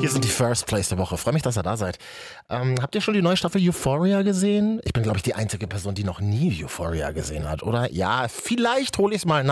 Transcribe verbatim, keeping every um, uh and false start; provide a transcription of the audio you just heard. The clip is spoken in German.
Hier sind die First Place der Woche. Freue mich, dass ihr da seid. Ähm, habt ihr schon die neue Staffel Euphoria gesehen? Ich bin, glaube ich, die einzige Person, die noch nie Euphoria gesehen hat, oder? Ja, vielleicht hole ich es mal nach.